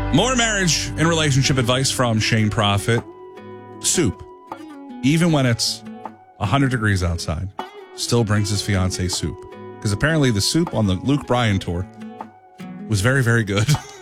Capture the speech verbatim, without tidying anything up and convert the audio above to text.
More marriage and relationship advice from Shane Prophet. Soup. Even when it's one hundred degrees outside, still brings his fiancée soup. Because apparently the soup on the Luke Bryan tour was very, very good.